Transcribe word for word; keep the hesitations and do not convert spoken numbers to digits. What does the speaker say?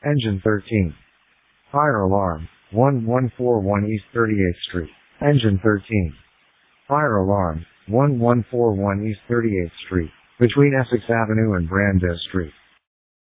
Engine thirteen. Fire alarm, one one four one East thirty-eighth Street. Engine thirteen. Fire alarm, one one four one East thirty-eighth Street, between Essex Avenue and Brandes Street.